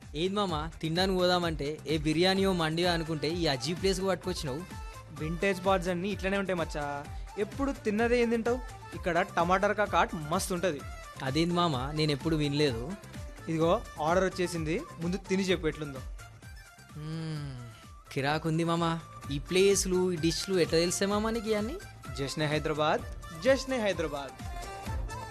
ఏది మామ తినడానికి పోదామంటే ఏ బిర్యానీయో మండియో అనుకుంటే ఈ అజీ ప్లేస్కి పట్టుకొచ్చినావు. వింటేజ్ బార్డ్స్ అన్నీ ఇట్లనే ఉంటాయి మచ్చా. ఎప్పుడు తిన్నదే ఏం తింటావు? ఇక్కడ టమాటర్ కాట్ మస్తు ఉంటుంది. అదేంది మామ నేను ఎప్పుడు వినలేదు. ఇదిగో ఆర్డర్ వచ్చేసింది, ముందు తిని చెప్పు ఎట్లుందో. కిరాకుంది మామ. ఈ ప్లేస్లు ఈ డిష్లు ఎట్లా తెలిసే మామ నీకు ఇవన్నీ? జశ్నే హైదరాబాద్, జశ్నే హైదరాబాద్.